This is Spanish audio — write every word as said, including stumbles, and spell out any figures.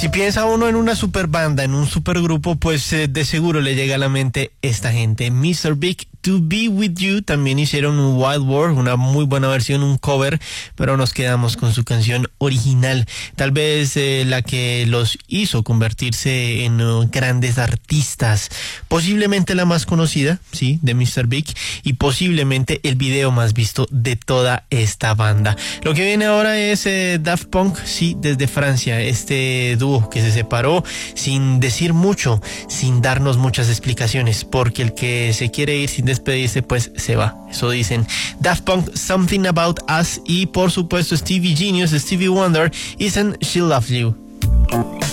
Si piensa uno en una super banda, en un supergrupo, pues eh, de seguro le llega a la mente esta gente. mister Big, To Be With You, también hicieron un Wild World, una muy buena versión, un cover, pero nos quedamos con su canción original. Tal vez eh, la que los hizo convertirse en uh, grandes artistas. Posiblemente la más conocida, sí, de mister Big, y posiblemente el video más visto de toda esta banda. Lo que viene ahora es eh, Daft Punk, sí, desde Francia, este dúo que se separó sin decir mucho, sin darnos muchas explicaciones, porque el que se quiere ir sin despedirse, pues se va. Eso dicen. Daft Punk, Something About Us, y por supuesto Stevie Genius, Stevie Wonder, Isn't She Lovely You.